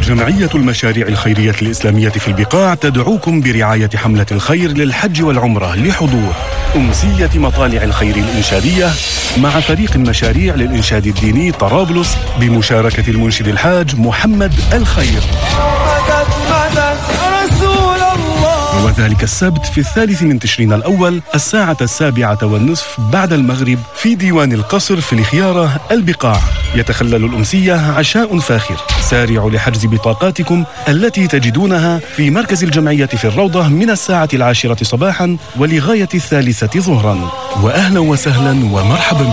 جمعية المشاريع الخيرية الإسلامية في البقاع تدعوكم برعاية حملة الخير للحج والعمرة لحضور أمسية مطالع الخير الإنشادية مع فريق المشاريع للإنشاد الديني طرابلس بمشاركة المنشد الحاج محمد الخير، وذلك السبت في 3 تشرين الأول 7:15 بعد المغرب في ديوان القصر في الخيارة البقاع. يتخلل الأمسية عشاء فاخر. سارعوا لحجز بطاقاتكم التي تجدونها في مركز الجمعية في الروضة من 10:10 صباحا ولغاية 3 ظهرا. وأهلا وسهلا ومرحبا.